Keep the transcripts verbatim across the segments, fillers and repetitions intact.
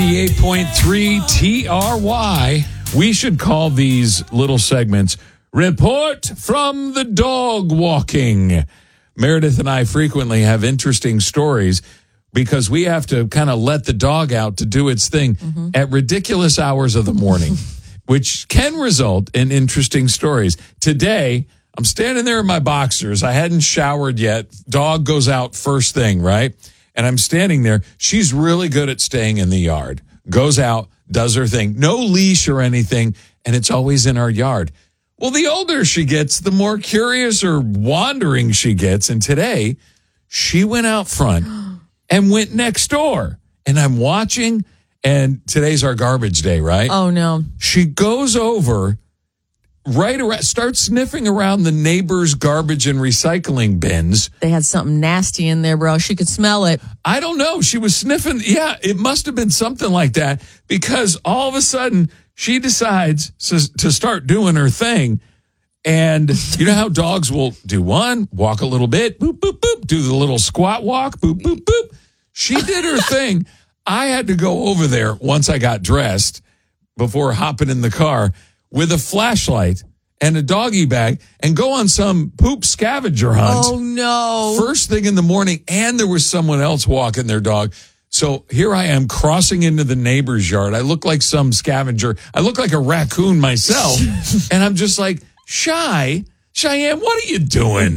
eight point three T R Y. We should call these little segments Report from the Dog Walking. Meredith and I frequently have interesting stories because we have to kind of let the dog out to do its thing mm-hmm. at ridiculous hours of the morning, which can result in interesting stories. Today, I'm standing there in my boxers. I hadn't showered yet. Dog goes out first thing, right? And I'm standing there. She's really good at staying in the yard. Goes out, does her thing. No leash or anything, and it's always in our yard. Well, the older she gets, the more curious or wandering she gets. And today, she went out front and went next door. And I'm watching, and today's our garbage day, right? Oh, no. She goes over, right around, starts sniffing around the neighbor's garbage and recycling bins. They had something nasty in there, bro. She could smell it. I don't know. She was sniffing. Yeah, it must have been something like that because all of a sudden she decides to, to start doing her thing. And you know how dogs will do one, walk a little bit, boop, boop, boop, do the little squat walk, boop, boop, boop. She did her thing. I had to go over there once I got dressed before hopping in the car with a flashlight and a doggy bag and go on some poop scavenger hunt. Oh, no. First thing in the morning, and there was someone else walking their dog. So here I am crossing into the neighbor's yard. I look like some scavenger. I look like a raccoon myself. And I'm just like, Shy, Cheyenne, what are you doing?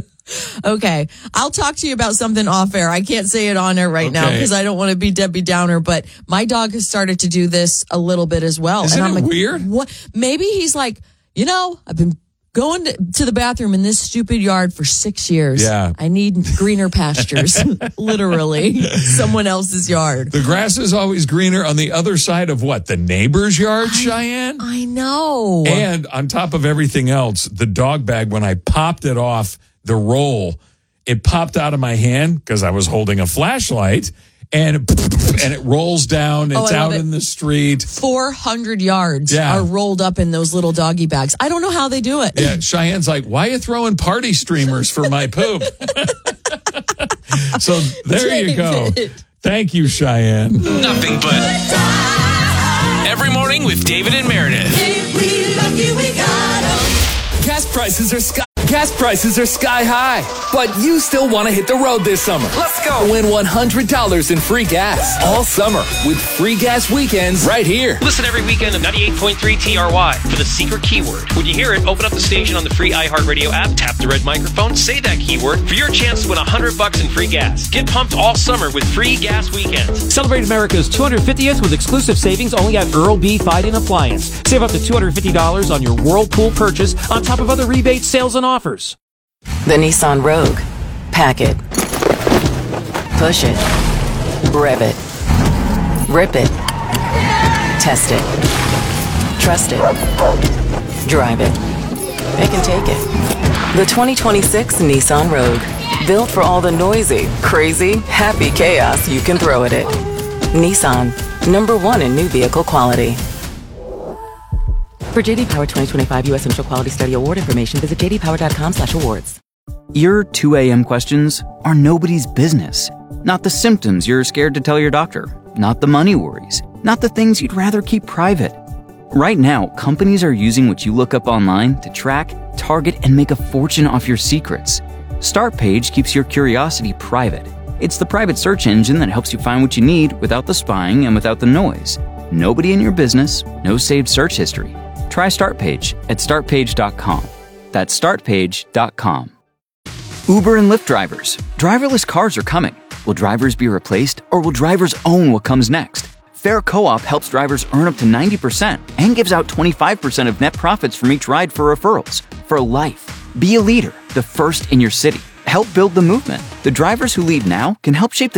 Okay, I'll talk to you about something off air. I can't say it on air right okay. now because I don't want to be Debbie Downer, but my dog has started to do this a little bit as well. Isn't and I'm it like, weird? What? Maybe he's like, you know, I've been going to, to the bathroom in this stupid yard for six years. Yeah. I need greener pastures, literally. Someone else's yard. The grass is always greener on the other side of what? The neighbor's yard, I, Cheyenne? I know. And on top of everything else, the dog bag, when I popped it off the roll, it popped out of my hand because I was holding a flashlight. And it, and it rolls down. It's oh, out it. in the street. four hundred yards yeah. are rolled up in those little doggy bags. I don't know how they do it. Yeah, Cheyenne's like, why are you throwing party streamers for my poop? So there David. You go. Thank you, Cheyenne. Nothing but Every Morning with David and Meredith. We love you, we got 'em. Gas prices are sky. Gas prices are sky high, but you still want to hit the road this summer. Let's go. Win one hundred dollars in free gas all summer with free gas weekends right here. Listen every weekend to ninety-eight point three T R Y for the secret keyword. When you hear it, open up the station on the free iHeartRadio app, tap the red microphone, say that keyword for your chance to win one hundred bucks in free gas. Get pumped all summer with free gas weekends. Celebrate America's two hundred fiftieth with exclusive savings only at Earl B. Fighting Appliance. Save up to two hundred fifty dollars on your Whirlpool purchase on top of other rebates, sales, and offers. The Nissan Rogue. Pack it. Push it. Rev it. Rip it. Test it. Trust it. Drive it. It can take it. The twenty twenty-six Nissan Rogue. Built for all the noisy, crazy, happy chaos you can throw at it. Nissan. Number one in new vehicle quality. For J D Power twenty twenty-five U S Initial Quality Study Award information, visit j d power dot com slash awards. Your two a.m. questions are nobody's business. Not the symptoms you're scared to tell your doctor. Not the money worries. Not the things you'd rather keep private. Right now, companies are using what you look up online to track, target, and make a fortune off your secrets. StartPage keeps your curiosity private. It's the private search engine that helps you find what you need without the spying and without the noise. Nobody in your business, no saved search history. Try StartPage at start page dot com. That's start page dot com. Uber and Lyft drivers. Driverless cars are coming. Will drivers be replaced, or will drivers own what comes next? Fair Co-op helps drivers earn up to ninety percent and gives out twenty-five percent of net profits from each ride for referrals. For life. Be a leader, the first in your city. Help build the movement. The drivers who lead now can help shape the